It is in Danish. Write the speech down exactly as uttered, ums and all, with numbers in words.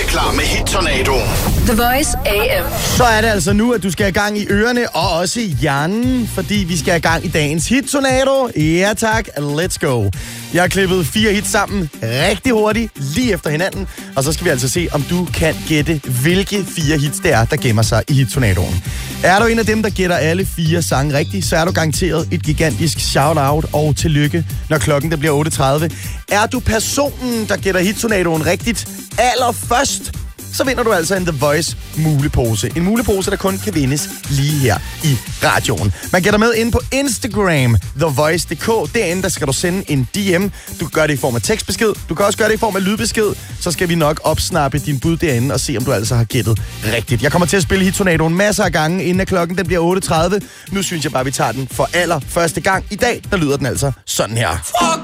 klar med Hit-tornadoen. The Voice A M. Så er det altså nu, at du skal have gang i ørerne og også i hjernen, fordi vi skal have gang i dagens hit-tornado. Ja tak, let's go. Jeg har klippet fire hits sammen rigtig hurtigt, lige efter hinanden, og så skal vi altså se, om du kan gætte, hvilke fire hits det er, der gemmer sig i hit-tornadoen. Er du en af dem, der gætter alle fire sange rigtigt, så er du garanteret et gigantisk shout-out og tillykke, når klokken der bliver otte tredive. Er du personen, der gætter hit-tornadoen rigtigt allerførst, så vinder du altså en The Voice mulepose. En mulepose, der kun kan vindes lige her i radioen. Man gætter med ind på Instagram, the voice punktum d k. Derinde, der skal du sende en D M. Du kan gøre det i form af tekstbesked. Du kan også gøre det i form af lydbesked. Så skal vi nok opsnappe din bud derinde og se, om du altså har gættet rigtigt. Jeg kommer til at spille hit-tornadoen masser af gange, inden at klokken den bliver otte tredive. Nu synes jeg bare, vi tager den for aller første gang. I dag, der lyder den altså sådan her. Fuck